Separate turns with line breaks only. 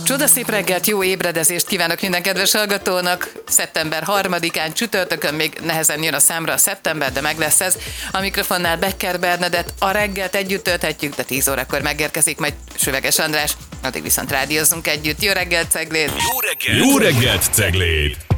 Csodaszép reggelt, jó ébredezést kívánok minden kedves hallgatónak. Szeptember 3-án csütörtökön még nehezen jön a számra a szeptember, de meg lesz ez. A mikrofonnál Becker Bernadett, a reggelt együtt tölthetjük, de 10 órakor megérkezik majd Süveges András. Addig viszont rádiózzunk együtt. Jó reggelt, Cegléd!
Jó reggelt, Cegléd!